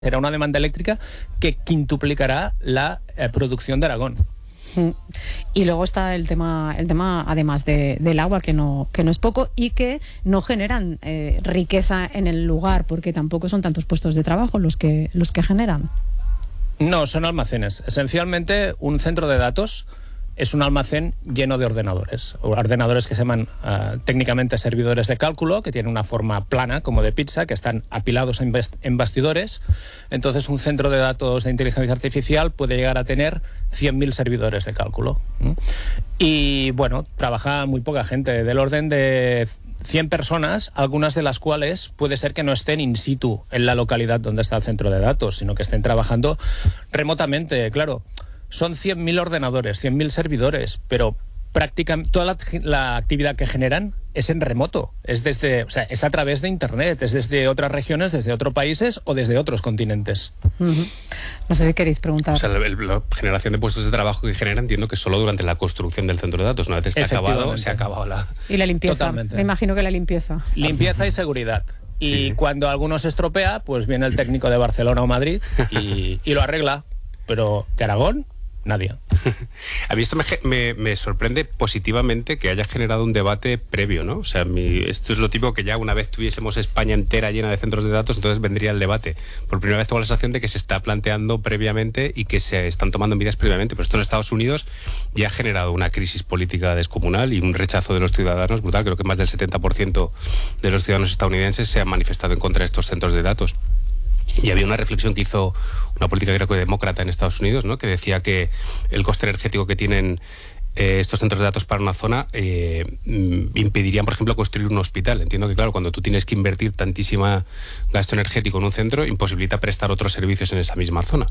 será una demanda eléctrica que quintuplicará la producción de Aragón. Y luego está el tema además del agua, que no es poco y que no generan riqueza en el lugar, porque tampoco son tantos puestos de trabajo los que generan. No, son almacenes. Esencialmente, un centro de datos es un almacén lleno de ordenadores que se llaman técnicamente servidores de cálculo, que tienen una forma plana, como de pizza, que están apilados en bastidores. Entonces, un centro de datos de inteligencia artificial puede llegar a tener 100.000 servidores de cálculo. Y, bueno, trabaja muy poca gente, del orden de 100 personas, algunas de las cuales puede ser que no estén in situ en la localidad donde está el centro de datos, sino que estén trabajando remotamente, claro. Son 100.000 ordenadores, 100.000 servidores, pero prácticamente toda la actividad que generan es en remoto. Es a través de Internet, es desde otras regiones, desde otros países o desde otros continentes. No sé si queréis preguntar. O sea, la generación de puestos de trabajo que genera, entiendo que solo durante la construcción del centro de datos. Una vez está acabado, se ha acabado la... Y la limpieza. Totalmente. Me imagino que la limpieza. Limpieza y seguridad. Y cuando alguno se estropea, pues viene el técnico de Barcelona o Madrid y lo arregla. Pero de Aragón, nadie. A mí esto me sorprende positivamente que haya generado un debate previo, ¿no? O sea, esto es lo típico que ya una vez tuviésemos España entera llena de centros de datos, entonces vendría el debate. Por primera vez tengo la sensación de que se está planteando previamente y que se están tomando medidas previamente. Pero esto en Estados Unidos ya ha generado una crisis política descomunal y un rechazo de los ciudadanos brutal. Creo que más del 70% de los ciudadanos estadounidenses se han manifestado en contra de estos centros de datos. Y había una reflexión que hizo una política, creo que demócrata en Estados Unidos, ¿no? Que decía que el coste energético que tienen estos centros de datos para una zona impedirían, por ejemplo, construir un hospital. Entiendo que, claro, cuando tú tienes que invertir tantísima gasto energético en un centro, imposibilita prestar otros servicios en esa misma zona.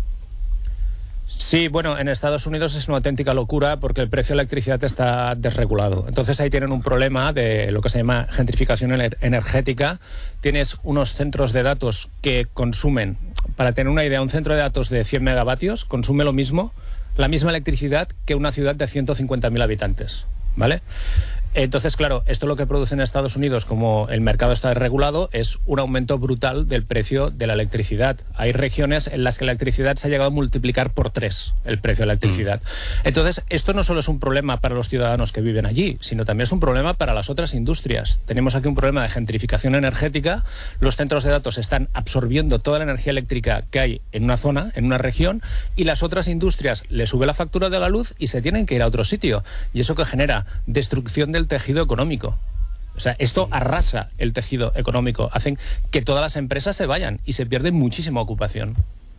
Sí, bueno, en Estados Unidos es una auténtica locura porque el precio de la electricidad está desregulado. Entonces ahí tienen un problema de lo que se llama gentrificación energética. Tienes unos centros de datos que consumen, para tener una idea, un centro de datos de 100 megavatios consume la misma electricidad que una ciudad de 150.000 habitantes, ¿vale? Entonces, claro, esto lo que produce en Estados Unidos, como el mercado está desregulado, es un aumento brutal del precio de la electricidad. Hay regiones en las que la electricidad se ha llegado a multiplicar por 3 el precio de la electricidad. Entonces, esto no solo es un problema para los ciudadanos que viven allí, sino también es un problema para las otras industrias. Tenemos aquí un problema de gentrificación energética. Los centros de datos están absorbiendo toda la energía eléctrica que hay en una zona, en una región, y las otras industrias le sube la factura de la luz y se tienen que ir a otro sitio. Y eso que genera destrucción del tejido económico. O sea, esto arrasa el tejido económico, hacen que todas las empresas se vayan y se pierde muchísima ocupación.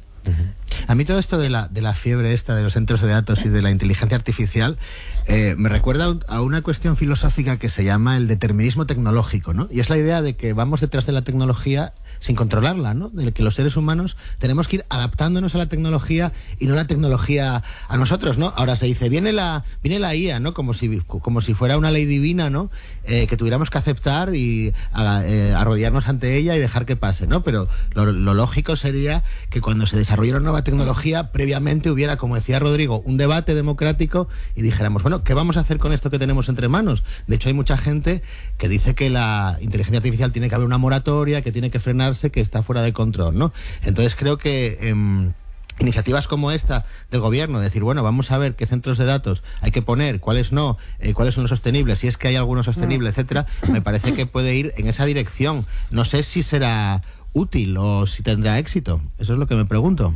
A mí todo esto de la fiebre esta de los centros de datos y de la inteligencia artificial me recuerda a una cuestión filosófica que se llama el determinismo tecnológico, ¿no? Y es la idea de que vamos detrás de la tecnología sin controlarla, ¿no? De que los seres humanos tenemos que ir adaptándonos a la tecnología y no la tecnología a nosotros, ¿no? Ahora se dice, viene la IA, ¿no? Como si fuera una ley divina, ¿no? Que tuviéramos que aceptar y arrodillarnos ante ella y dejar que pase, ¿no? Pero lo lógico sería que cuando se desarrolle una nueva tecnología, previamente hubiera, como decía Rodrigo, un debate democrático y dijéramos, bueno, ¿qué vamos a hacer con esto que tenemos entre manos? De hecho, hay mucha gente que dice que la inteligencia artificial tiene que haber una moratoria, que tiene que frenarse, que está fuera de control, ¿no? Entonces creo que iniciativas como esta del gobierno, decir, bueno, vamos a ver qué centros de datos hay que poner, cuáles no, cuáles son los sostenibles, si es que hay algunos sostenibles, etcétera, me parece que puede ir en esa dirección. No sé si será útil o si tendrá éxito. Eso es lo que me pregunto.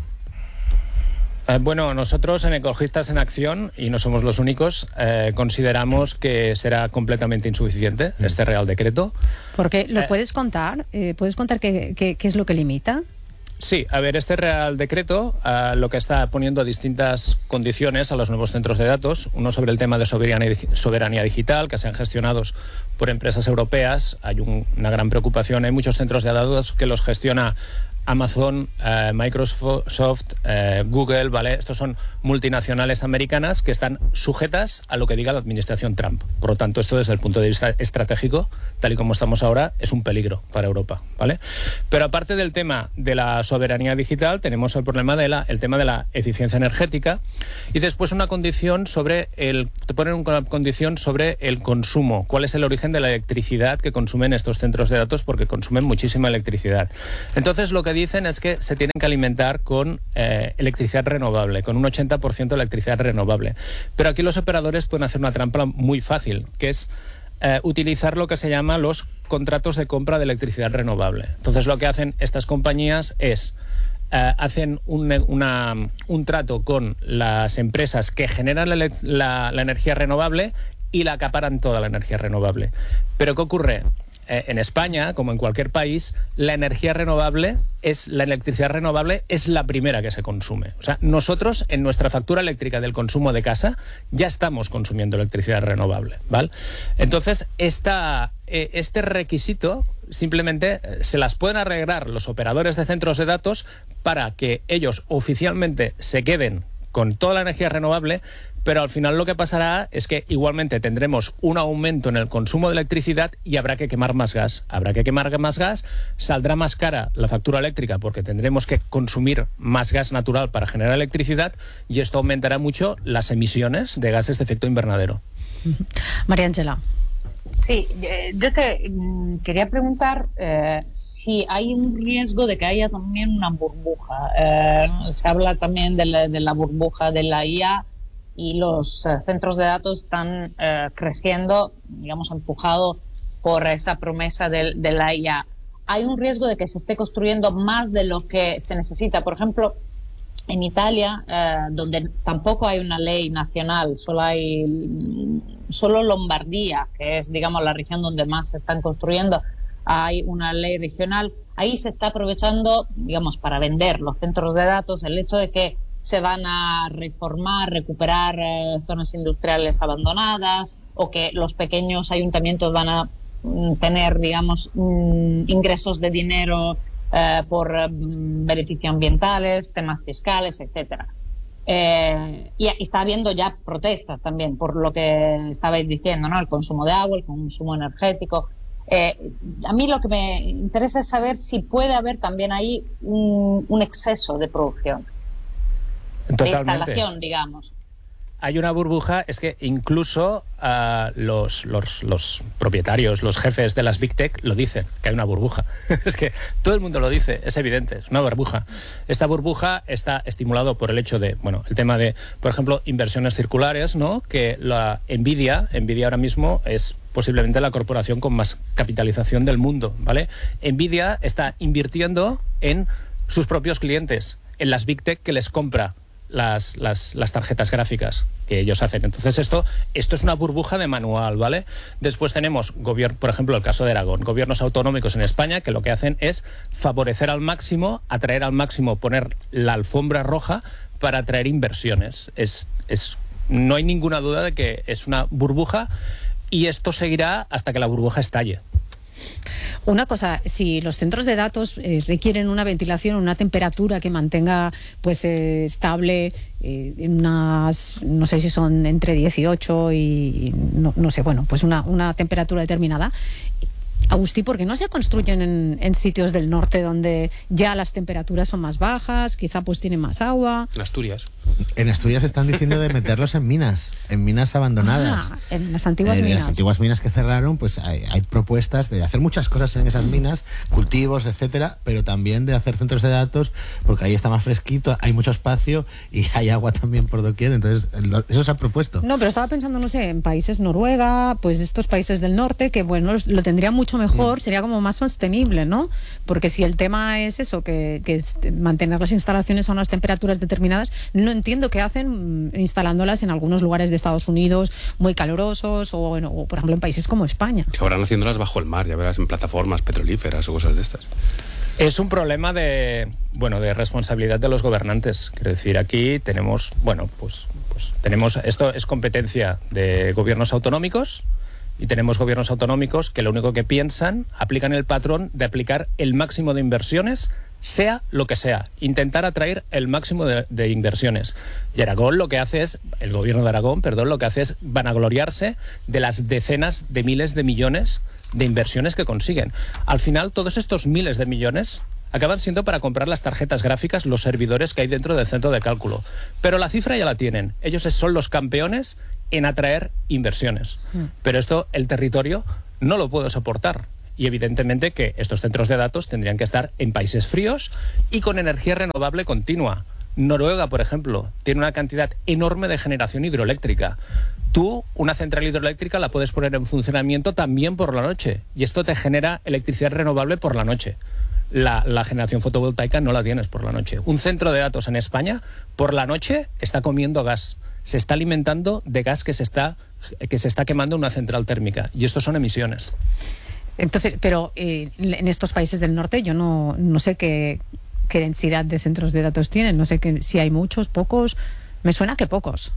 Bueno, nosotros en Ecologistas en Acción, y no somos los únicos, consideramos que será completamente insuficiente este Real Decreto. Porque ¿lo puedes contar? ¿Puedes contar qué es lo que limita? Sí, a ver, este Real Decreto lo que está poniendo distintas condiciones a los nuevos centros de datos. Uno sobre el tema de soberanía digital, que sean gestionados por empresas europeas. Hay una gran preocupación. Hay muchos centros de datos que los gestiona Amazon, Microsoft, Google, ¿vale? Estos son multinacionales americanas que están sujetas a lo que diga la administración Trump. Por lo tanto, esto desde el punto de vista estratégico, tal y como estamos ahora, es un peligro para Europa, ¿vale? Pero aparte del tema de la soberanía digital, tenemos el problema el tema de la eficiencia energética y después una condición te ponen una condición sobre el consumo. ¿Cuál es el origen de la electricidad que consumen estos centros de datos? Porque consumen muchísima electricidad. Entonces, lo que que dicen es que se tienen que alimentar con electricidad renovable, con un 80% de electricidad renovable. Pero aquí los operadores pueden hacer una trampa muy fácil, que es utilizar lo que se llama los contratos de compra de electricidad renovable. Entonces lo que hacen estas compañías es hacen un trato con las empresas que generan la energía renovable y la acaparan toda la energía renovable. Pero ¿qué ocurre? En España, como en cualquier país, la electricidad renovable es la primera que se consume. O sea, nosotros en nuestra factura eléctrica del consumo de casa ya estamos consumiendo electricidad renovable, ¿vale? Entonces, este requisito simplemente se las pueden arreglar los operadores de centros de datos para que ellos oficialmente se queden con toda la energía renovable, pero al final lo que pasará es que igualmente tendremos un aumento en el consumo de electricidad y habrá que quemar más gas. Habrá que quemar más gas, saldrá más cara la factura eléctrica porque tendremos que consumir más gas natural para generar electricidad y esto aumentará mucho las emisiones de gases de efecto invernadero. María Ángela. Sí, yo te quería preguntar si hay un riesgo de que haya también una burbuja. Se habla también de la burbuja de la IA y los centros de datos están creciendo, digamos, empujado por esa promesa de la IA. Hay un riesgo de que se esté construyendo más de lo que se necesita. Por ejemplo, en Italia, donde tampoco hay una ley nacional, solo Lombardía, que es, digamos, la región donde más se están construyendo, hay una ley regional. Ahí se está aprovechando, digamos, para vender los centros de datos, el hecho de que se van a reformar, recuperar zonas industriales abandonadas, o que los pequeños ayuntamientos van a tener, digamos, ingresos de dinero por beneficios ambientales, temas fiscales, etcétera. Y está habiendo ya protestas también por lo que estabais diciendo, ¿no? El consumo de agua, el consumo energético. A mí lo que me interesa es saber si puede haber también ahí un exceso de producción. Totalmente. De instalación, digamos. Hay una burbuja, es que incluso los propietarios, los jefes de las Big Tech lo dicen, que hay una burbuja. Es que todo el mundo lo dice, es evidente, es una burbuja. Esta burbuja está estimulado por el hecho de, bueno, el tema de, por ejemplo, inversiones circulares, ¿no? Que la Nvidia ahora mismo es posiblemente la corporación con más capitalización del mundo, ¿vale? Nvidia está invirtiendo en sus propios clientes, en las Big Tech que les compra las tarjetas gráficas que ellos hacen. Entonces esto es una burbuja de manual, ¿vale? Después tenemos, por ejemplo, el caso de Aragón, gobiernos autonómicos en España que lo que hacen es favorecer al máximo, atraer al máximo, poner la alfombra roja para atraer inversiones. No hay ninguna duda de que es una burbuja y esto seguirá hasta que la burbuja estalle. Una cosa, si los centros de datos requieren una ventilación, una temperatura que mantenga pues estable en unas, no sé si son entre 18 y no sé, bueno, pues una temperatura determinada. Agustí, ¿por qué no se construyen en sitios del norte donde ya las temperaturas son más bajas, quizá pues tienen más agua? En Asturias. En Asturias están diciendo de meterlos en minas abandonadas. En las antiguas minas. En las antiguas minas que cerraron, pues hay propuestas de hacer muchas cosas en esas minas, cultivos, etcétera, pero también de hacer centros de datos, porque ahí está más fresquito, hay mucho espacio y hay agua también por doquier, entonces eso se ha propuesto. No, pero estaba pensando, no sé, en países Noruega, pues estos países del norte, que bueno, lo tendría mucho mejor, sería como más sostenible, ¿no? Porque si el tema es eso, que mantener las instalaciones a unas temperaturas determinadas, no entiendo qué hacen instalándolas en algunos lugares de Estados Unidos muy calurosos o por ejemplo en países como España. Que ahora haciéndolas bajo el mar, ya verás, en plataformas petrolíferas o cosas de estas. Es un problema de responsabilidad de los gobernantes. Quiero decir, aquí tenemos, tenemos, esto es competencia de gobiernos autonómicos. Y tenemos gobiernos autonómicos que lo único que piensan, aplican el patrón de aplicar el máximo de inversiones, sea lo que sea, intentar atraer el máximo de inversiones. Y Aragón lo que hace es, el gobierno de Aragón, perdón, lo que hace es vanagloriarse de las decenas de miles de millones de inversiones que consiguen. Al final, todos estos miles de millones acaban siendo para comprar las tarjetas gráficas, los servidores que hay dentro del centro de cálculo. Pero la cifra ya la tienen. Ellos son los campeones en atraer inversiones. Pero esto el territorio no lo puede soportar. Y evidentemente que estos centros de datos tendrían que estar en países fríos y con energía renovable continua. Noruega, por ejemplo, tiene una cantidad enorme de generación hidroeléctrica. Tú, una central hidroeléctrica la puedes poner en funcionamiento también por la noche y esto te genera electricidad renovable por la noche. La generación fotovoltaica no la tienes por la noche. Un centro de datos en España, por la noche, está comiendo gas. Se está alimentando de gas que se está quemando en una central térmica. Y esto son emisiones. Entonces, pero en estos países del norte yo no sé qué densidad de centros de datos tienen. No sé si hay muchos, pocos. Me suena que pocos.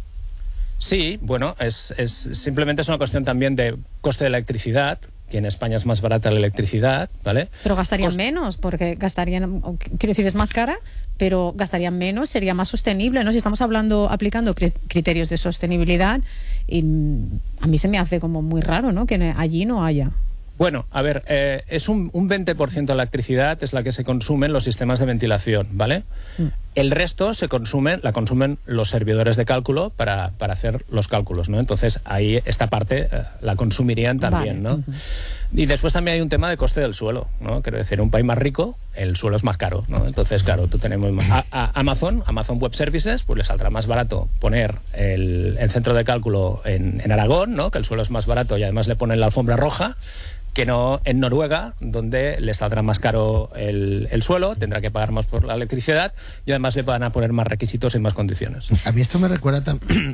Sí, bueno, simplemente es una cuestión también de coste de electricidad, que en España es más barata la electricidad, ¿vale? Pero gastarían menos, porque quiero decir, es más cara, pero gastarían menos, sería más sostenible, ¿no? Si estamos aplicando criterios de sostenibilidad, y a mí se me hace como muy raro, ¿no? Que allí no haya. Bueno, a ver, es un 20% de la electricidad es la que se consume en los sistemas de ventilación, ¿vale? El resto la consumen los servidores de cálculo para hacer los cálculos, ¿no? Entonces, ahí esta parte la consumirían también, ¿no? Y después también hay un tema de coste del suelo, ¿no? Quiero decir, un país más rico, el suelo es más caro, ¿no? Entonces, claro, tú tenemos a Amazon Web Services, pues le saldrá más barato poner el centro de cálculo en Aragón, ¿no? Que el suelo es más barato y además le ponen la alfombra roja, que no en Noruega, donde le saldrá más caro el suelo, tendrá que pagar más por la electricidad y además le van a poner más requisitos y más condiciones. A mí esto me recuerda,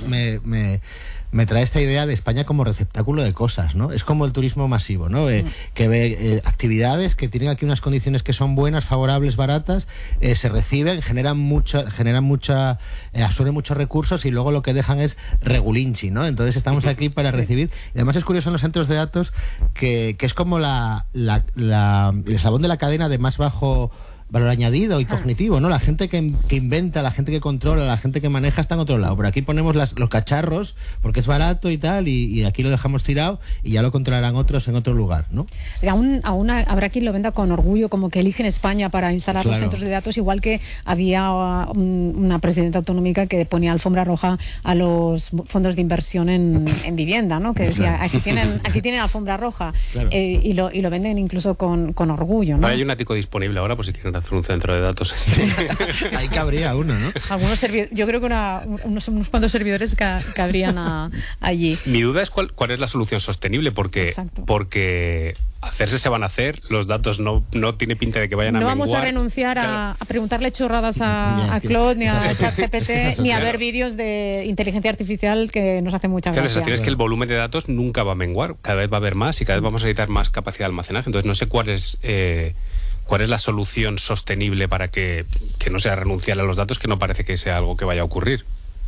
me trae esta idea de España como receptáculo de cosas, ¿no? Es como el turismo masivo, ¿no? Que ve actividades que tienen aquí unas condiciones que son buenas, favorables, baratas, se reciben, absorben muchos recursos y luego lo que dejan es regulinchi, ¿no? Entonces estamos aquí para recibir. Y además es curioso en los centros de datos que es como el eslabón de la cadena de más bajo valor añadido y cognitivo, ¿no? La gente que inventa, la gente que controla, la gente que maneja está en otro lado. Por aquí ponemos los cacharros porque es barato y tal, y aquí lo dejamos tirado y ya lo controlarán otros en otro lugar, ¿no? Aún habrá quien lo venda con orgullo, como que eligen España para instalar los centros de datos, igual que había una presidenta autonómica que ponía alfombra roja a los fondos de inversión en vivienda, ¿no? Que decía, aquí tienen alfombra roja, y lo venden incluso con orgullo, ¿no? Hay un ático disponible ahora, por si quieren hacer un centro de datos. Ahí cabría uno, ¿no? Yo creo que unos cuantos servidores cabrían allí. Mi duda es cuál es la solución sostenible, porque hacerse se van a hacer, los datos no tiene pinta de que vayan a menguar. No vamos a renunciar a preguntarle chorradas a Claude, ni a ChatGPT, ni a ver vídeos de inteligencia artificial, que nos hace mucha gracia. Claro, es que el volumen de datos nunca va a menguar, cada vez va a haber más y cada vez vamos a necesitar más capacidad de almacenaje. Entonces no sé cuál es la solución sostenible para que no sea renunciar a los datos, que no parece que sea algo que vaya a ocurrir.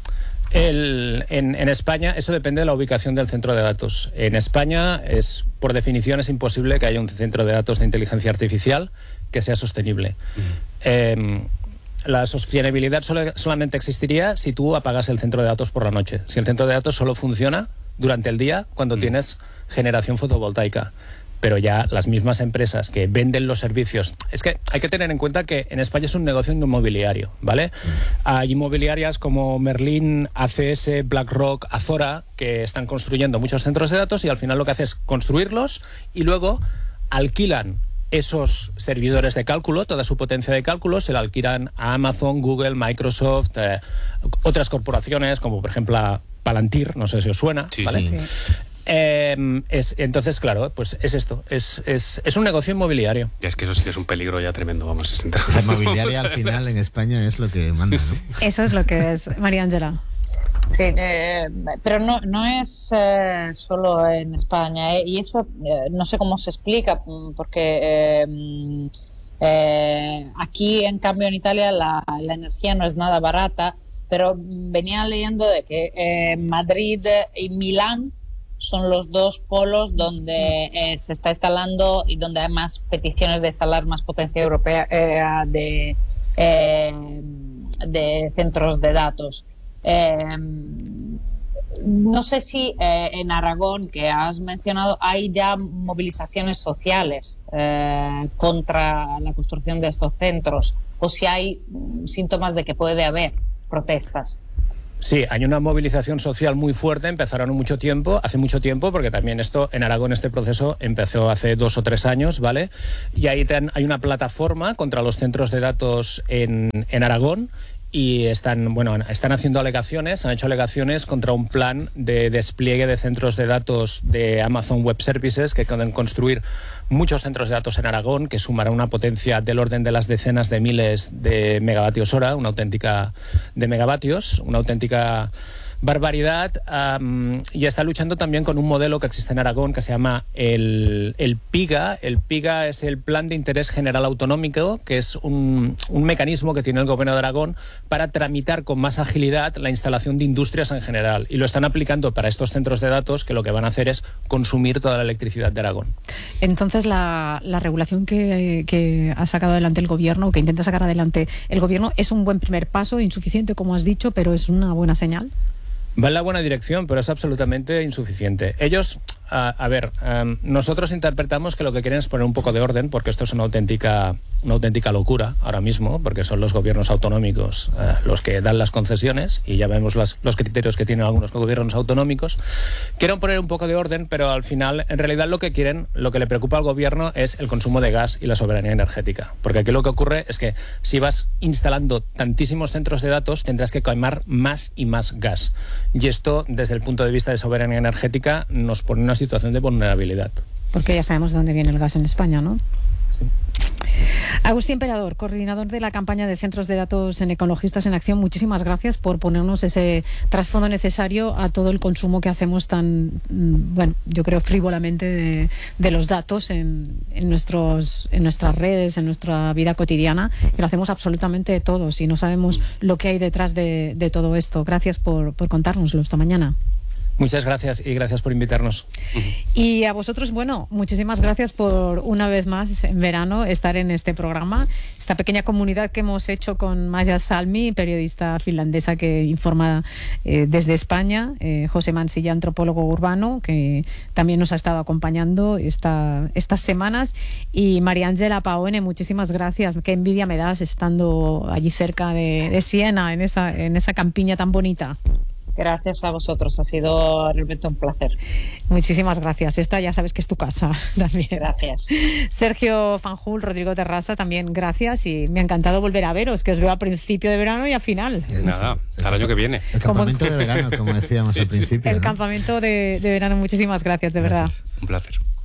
En España eso depende de la ubicación del centro de datos. En España por definición es imposible que haya un centro de datos de inteligencia artificial que sea sostenible. La sostenibilidad solamente existiría si tú apagas el centro de datos por la noche. Si el centro de datos solo funciona durante el día cuando tienes generación fotovoltaica. Pero ya las mismas empresas que venden los servicios... Es que hay que tener en cuenta que en España es un negocio inmobiliario, ¿vale? Hay inmobiliarias como Merlin, ACS, BlackRock, Azora, que están construyendo muchos centros de datos y al final lo que hace es construirlos y luego alquilan esos servidores de cálculo, toda su potencia de cálculo, se la alquilan a Amazon, Google, Microsoft, otras corporaciones como por ejemplo a Palantir, no sé si os suena, sí, ¿vale? Sí. Entonces, claro, pues es esto, es un negocio inmobiliario. Y es que eso sí que es un peligro ya tremendo, vamos a sentar. La inmobiliaria al final en España es lo que manda, ¿no? Eso es lo que es, María Ángela. Sí, pero no es solo en España, y eso no sé cómo se explica, porque aquí en cambio en Italia la energía no es nada barata, pero venía leyendo de que Madrid y Milán son los dos polos donde se está instalando y donde hay más peticiones de instalar más potencia europea de centros de datos. No sé si en Aragón, que has mencionado, hay ya movilizaciones sociales contra la construcción de estos centros, o si hay síntomas de que puede haber protestas. Sí, hay una movilización social muy fuerte, empezaron hace mucho tiempo, porque también esto, en Aragón este proceso empezó hace 2 o 3 años, ¿vale? Y ahí hay una plataforma contra los centros de datos en Aragón, y están haciendo alegaciones, han hecho alegaciones contra un plan de despliegue de centros de datos de Amazon Web Services, que pueden construir muchos centros de datos en Aragón, que sumará una potencia del orden de las decenas de miles de megavatios hora, una auténtica barbaridad, y está luchando también con un modelo que existe en Aragón que se llama el PIGA. El PIGA es el Plan de Interés General Autonómico, que es un mecanismo que tiene el Gobierno de Aragón para tramitar con más agilidad la instalación de industrias en general. Y lo están aplicando para estos centros de datos, que lo que van a hacer es consumir toda la electricidad de Aragón. Entonces, la regulación que ha sacado adelante el Gobierno, que intenta sacar adelante el Gobierno, es un buen primer paso, insuficiente, como has dicho, pero es una buena señal. Va en la buena dirección, pero es absolutamente insuficiente. Ellos, nosotros interpretamos que lo que quieren es poner un poco de orden, porque esto es una auténtica locura ahora mismo, porque son los gobiernos autonómicos los que dan las concesiones, y ya vemos los criterios que tienen algunos gobiernos autonómicos. Quieren poner un poco de orden, pero al final, en realidad, lo que le preocupa al gobierno es el consumo de gas y la soberanía energética. Porque aquí lo que ocurre es que si vas instalando tantísimos centros de datos, tendrás que quemar más y más gas. Y esto, desde el punto de vista de soberanía energética, nos pone en una situación de vulnerabilidad. Porque ya sabemos de dónde viene el gas en España, ¿no? Sí. Agustín Perador, coordinador de la campaña de centros de datos en Ecologistas en Acción, muchísimas gracias por ponernos ese trasfondo necesario a todo el consumo que hacemos tan, yo creo frívolamente de los datos en nuestras redes, en nuestra vida cotidiana, que lo hacemos absolutamente todos y no sabemos lo que hay detrás de todo esto. Gracias por contárnoslo esta mañana. Muchas gracias, y gracias por invitarnos. Y a vosotros, muchísimas gracias por una vez más en verano estar en este programa, esta pequeña comunidad que hemos hecho con Maja Salmi, periodista finlandesa que informa desde España, José Mansilla, antropólogo urbano, que también nos ha estado acompañando estas semanas, y María Ángela Paone, muchísimas gracias. Qué envidia me das estando allí cerca de Siena, en esa campiña tan bonita. Gracias a vosotros, ha sido realmente un placer. Muchísimas gracias. Esta ya sabes que es tu casa también. Gracias. Sergio Fanjul, Rodrigo Terrassa, también gracias, y me ha encantado volver a veros, que os veo a principio de verano y a final. Nada, al año que viene. El campamento de verano, como decíamos al principio. El campamento de verano, muchísimas gracias, de verdad. Un placer.